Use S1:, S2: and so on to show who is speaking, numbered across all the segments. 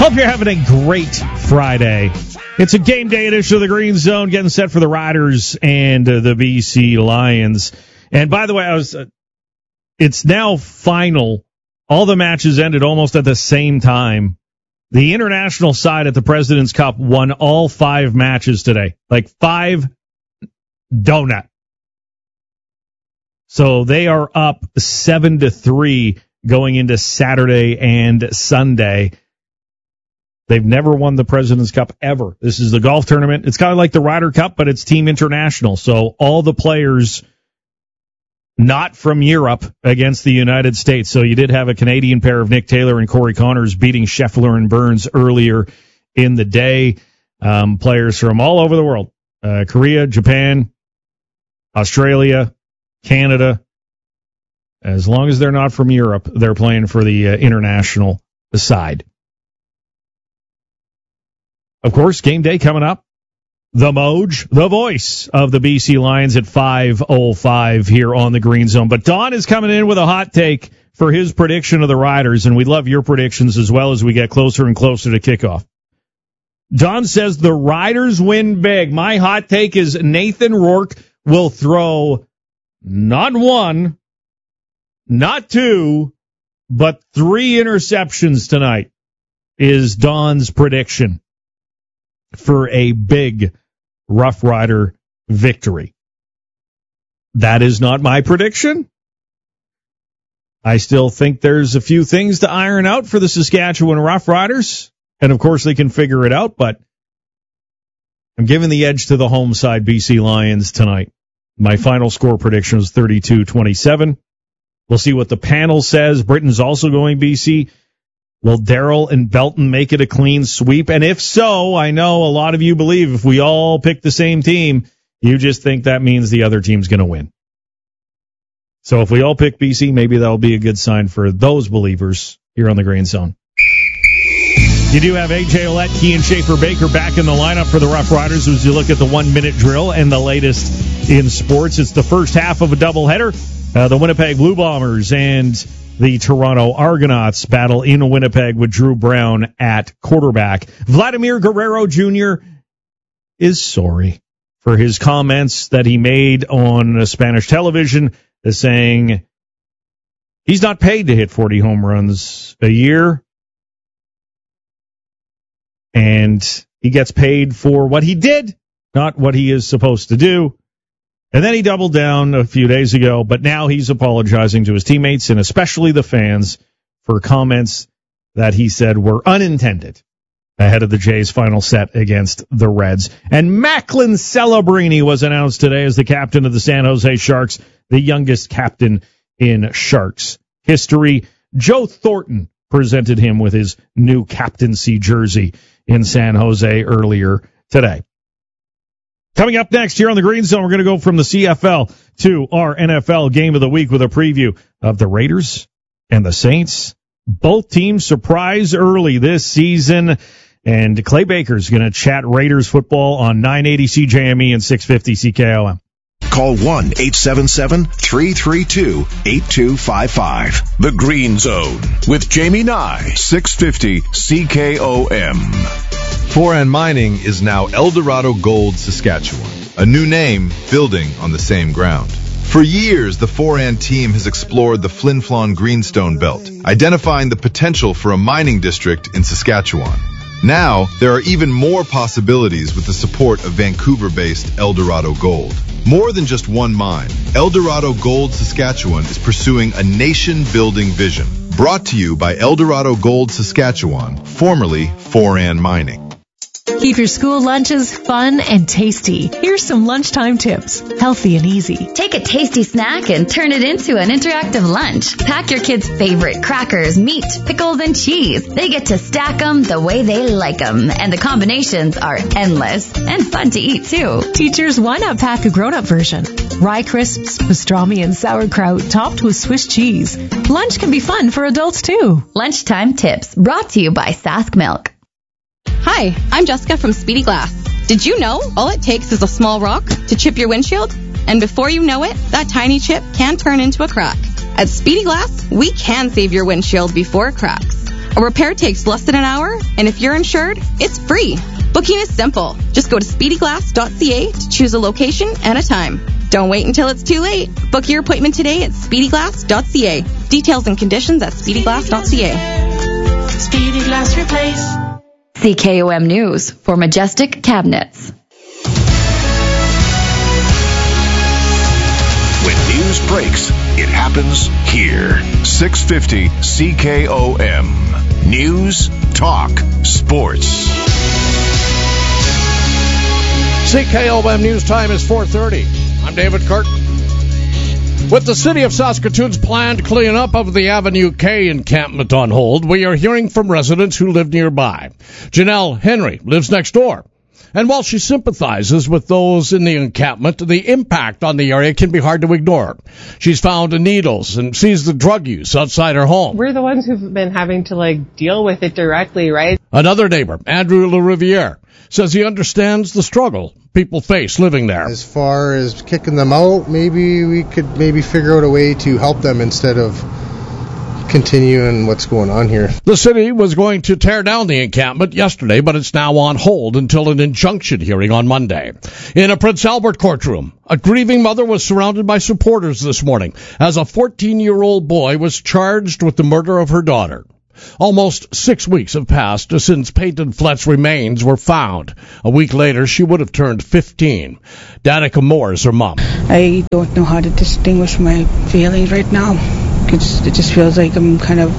S1: Hope you're having a great Friday. It's a game day edition of the Green Zone, getting set for the Riders and the BC Lions. And by the way, it's now final. All the matches ended almost at the same time. The international side at the President's Cup won all 5 matches today. Like 5 donut. So they are up 7-3 going into Saturday and Sunday. They've never won the President's Cup ever. This is the golf tournament. It's kind of like the Ryder Cup, but it's Team International. So all the players not from Europe against the United States. So you did have a Canadian pair of Nick Taylor and Corey Connors beating Scheffler and Burns earlier in the day. Players from all over the world. Korea, Japan, Australia, Canada. As long as they're not from Europe, they're playing for the international side. Of course, game day coming up. The Moj, the voice of the BC Lions at 5:05 here on the Green Zone. But Don is coming in with a hot take for his prediction of the Riders, and we love your predictions as well as we get closer and closer to kickoff. Don says the Riders win big. My hot take is Nathan Rourke will throw not 1, not 2, but 3 interceptions tonight is Don's prediction for a big Rough Rider victory. That is not my prediction. I still think there's a few things to iron out for the Saskatchewan Rough Riders, and of course they can figure it out, but I'm giving the edge to the home side BC Lions tonight. My final score prediction is 32-27. We'll see what the panel says. Britain's also going BC. Will Darryl and Belton make it a clean sweep? And if so, I know a lot of you believe if we all pick the same team, you just think that means the other team's going to win. So if we all pick BC, maybe that'll be a good sign for those believers here on the Green Zone. You do have A.J. Ouellette, Kean Schaefer-Baker back in the lineup for the Rough Riders as you look at the 1-minute drill and the latest in sports. It's the first half of a doubleheader. The Winnipeg Blue Bombers and the Toronto Argonauts battle in Winnipeg with Drew Brown at quarterback. Vladimir Guerrero Jr. is sorry for his comments that he made on Spanish television, saying he's not paid to hit 40 home runs a year, and he gets paid for what he did, not what he is supposed to do. And then he doubled down a few days ago, but now he's apologizing to his teammates and especially the fans for comments that he said were unintended ahead of the Jays' final set against the Reds. And Macklin Celebrini was announced today as the captain of the San Jose Sharks, the youngest captain in Sharks history. Joe Thornton presented him with his new captaincy jersey in San Jose earlier today. Coming up next here on the Green Zone, we're going to go from the CFL to our NFL game of the week with a preview of the Raiders and the Saints. Both teams surprise early this season, and Clay Baker's going to chat Raiders football on 980 CJME and 650 CKOM.
S2: Call 1-877-332-8255. The Green Zone with Jamie Nye, 650 CKOM.
S3: Foran Mining is now Eldorado Gold Saskatchewan, a new name building on the same ground. For years, the Foran team has explored the Flin Flon Greenstone Belt, identifying the potential for a mining district in Saskatchewan. Now, there are even more possibilities with the support of Vancouver-based Eldorado Gold. More than just one mine, Eldorado Gold Saskatchewan is pursuing a nation-building vision. Brought to you by Eldorado Gold Saskatchewan, formerly Foran Mining.
S4: Keep your school lunches fun and tasty. Here's some lunchtime tips. Healthy and easy.
S5: Take a tasty snack and turn it into an interactive lunch. Pack your kids' favorite crackers, meat, pickles, and cheese. They get to stack them the way they like them, and the combinations are endless and fun to eat, too.
S4: Teachers, why not pack a grown-up version? Rye crisps, pastrami, and sauerkraut topped with Swiss cheese. Lunch can be fun for adults, too.
S5: Lunchtime tips brought to you by Sask Milk.
S6: Hi, I'm Jessica from Speedy Glass. Did you know all it takes is a small rock to chip your windshield? And before you know it, that tiny chip can turn into a crack. At Speedy Glass, we can save your windshield before it cracks. A repair takes less than an hour, and if you're insured, it's free. Booking is simple. Just go to speedyglass.ca to choose a location and a time. Don't wait until it's too late. Book your appointment today at speedyglass.ca. Details and conditions at speedyglass.ca.
S7: Speedy Glass Replace.
S5: CKOM News for Majestic Cabinets.
S2: When news breaks, it happens here. 650 CKOM. News, talk, sports.
S8: CKOM News Time is 4:30. I'm David Curtin. With the city of Saskatoon's planned cleanup of the Avenue K encampment on hold, we are hearing from residents who live nearby. Janelle Henry lives next door. And while she sympathizes with those in the encampment, the impact on the area can be hard to ignore. She's found needles and sees the drug use outside her home.
S9: We're the ones who've been having to, deal with it directly, right?
S8: Another neighbor, Andrew LaRiviere, says he understands the struggle people face living there.
S10: As far as kicking them out, maybe we could figure out a way to help them instead of continuing what's going on here.
S8: The city was going to tear down the encampment yesterday, but it's now on hold until an injunction hearing on Monday. In a Prince Albert courtroom, a grieving mother was surrounded by supporters this morning as a 14-year-old boy was charged with the murder of her daughter. Almost 6 weeks have passed since Peyton Flett's remains were found. A week later, she would have turned 15. Danica Moore is her mom.
S11: I don't know how to distinguish my feelings right now. It just feels like I'm kind of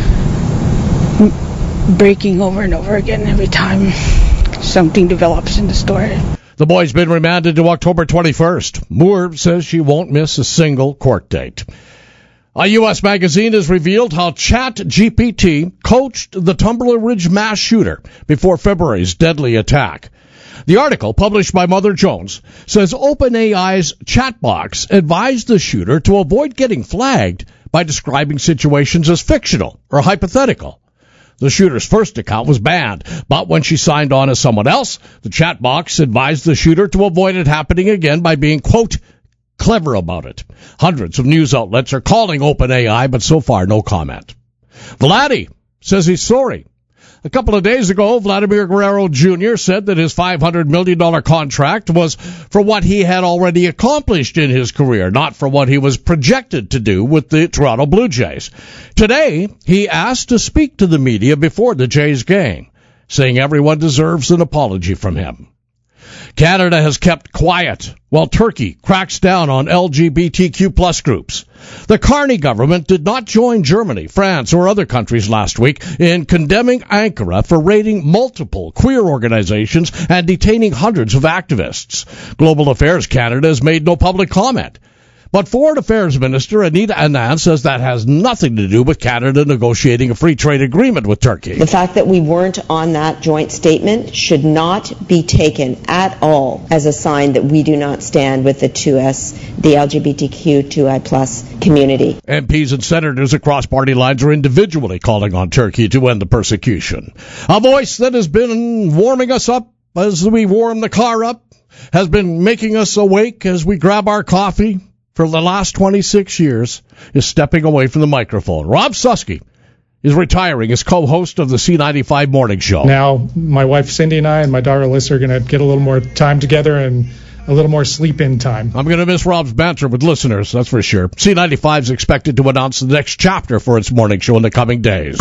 S11: breaking over and over again every time something develops in the story.
S8: The boy's been remanded to October 21st. Moore says she won't miss a single court date. A U.S. magazine has revealed how ChatGPT coached the Tumbler Ridge mass shooter before February's deadly attack. The article, published by Mother Jones, says OpenAI's chat box advised the shooter to avoid getting flagged by describing situations as fictional or hypothetical. The shooter's first account was banned, but when she signed on as someone else, the chat box advised the shooter to avoid it happening again by being, quote, clever about it. Hundreds of news outlets are calling OpenAI, but so far no comment. Vladdy says he's sorry. A couple of days ago, Vladimir Guerrero Jr. said that his $500 million contract was for what he had already accomplished in his career, not for what he was projected to do with the Toronto Blue Jays. Today, he asked to speak to the media before the Jays game, saying everyone deserves an apology from him. Canada has kept quiet while Turkey cracks down on LGBTQ plus groups. The Carney government did not join Germany, France, or other countries last week in condemning Ankara for raiding multiple queer organizations and detaining hundreds of activists. Global Affairs Canada has made no public comment. But Foreign Affairs Minister Anita Anand says that has nothing to do with Canada negotiating a free trade agreement with Turkey.
S12: The fact that we weren't on that joint statement should not be taken at all as a sign that we do not stand with the LGBTQ2I+ community.
S8: MPs and senators across party lines are individually calling on Turkey to end the persecution. A voice that has been warming us up as we warm the car up, has been making us awake as we grab our coffee for the last 26 years, is stepping away from the microphone. Rob Susky is retiring as co-host of the C95 Morning Show.
S13: Now, my wife Cindy and I and my daughter Alyssa are going to get a little more time together and a little more sleep-in time.
S8: I'm going to miss Rob's banter with listeners, that's for sure. C95 is expected to announce the next chapter for its morning show in the coming days.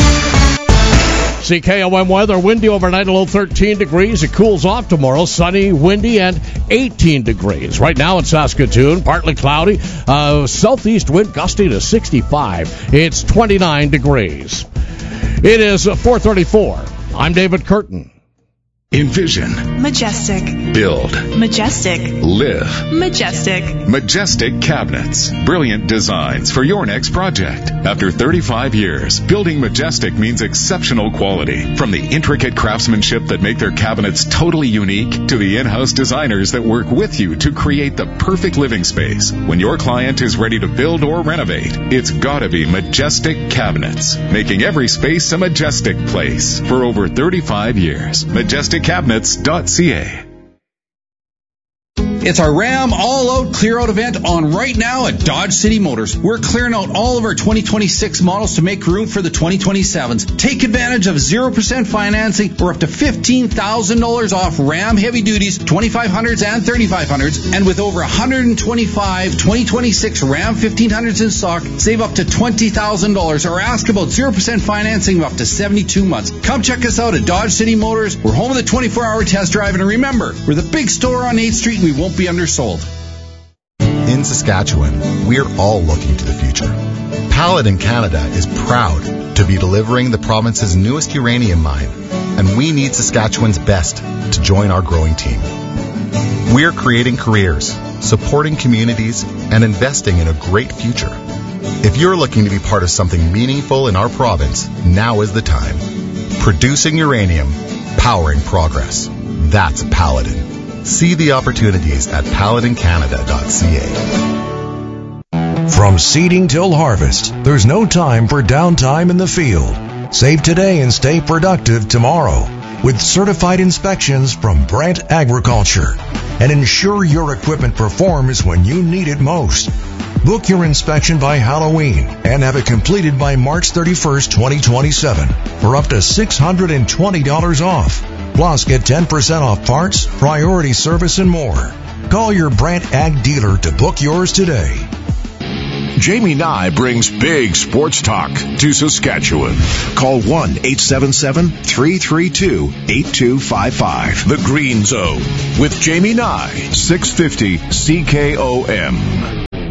S8: CKOM weather, windy overnight, a low 13 degrees. It cools off tomorrow, sunny, windy, and 18 degrees. Right now in Saskatoon, partly cloudy, southeast wind gusting to 65. It's 29 degrees. It is 4:34. I'm David Curtin.
S2: Envision.
S7: Majestic.
S2: Build.
S7: Majestic.
S2: Live.
S7: Majestic.
S2: Majestic Cabinets. Brilliant designs for your next project. After 35 years, building Majestic means exceptional quality. From the intricate craftsmanship that make their cabinets totally unique to the in-house designers that work with you to create the perfect living space. When your client is ready to build or renovate, it's gotta be Majestic Cabinets, making every space a majestic place for over 35 years. MajesticCabinets.ca.
S14: It's our Ram all-out clear-out event on right now at Dodge City Motors. We're clearing out all of our 2026 models to make room for the 2027s. Take advantage of 0% financing or up to $15,000 off Ram heavy duties, 2500s and 3500s. And with over 125 2026 Ram 1500s in stock, save up to $20,000 or ask about 0% financing of up to 72 months. Come check us out at Dodge City Motors. We're home of the 24-hour test drive. And remember, we're the big store on 8th Street and we won't be undersold.
S15: In Saskatchewan, we're all looking to the future. Paladin Canada is proud to be delivering the province's newest uranium mine, and we need Saskatchewan's best to join our growing team. We're creating careers, supporting communities, and investing in a great future. If you're looking to be part of something meaningful in our province, now is the time. Producing uranium, powering progress. That's Paladin. See the opportunities at paladincanada.ca.
S16: From seeding till harvest, there's no time for downtime in the field. Save today and stay productive tomorrow with certified inspections from Brant Agriculture. And ensure your equipment performs when you need it most. Book your inspection by Halloween and have it completed by March 31st, 2027 for up to $620 off. Plus, get 10% off parts, priority service, and more. Call your Brant Ag dealer to book yours today.
S17: Jamie Nye brings big sports talk to Saskatchewan. Call 1-877-332-8255. The Green Zone with Jamie Nye, 650 CKOM.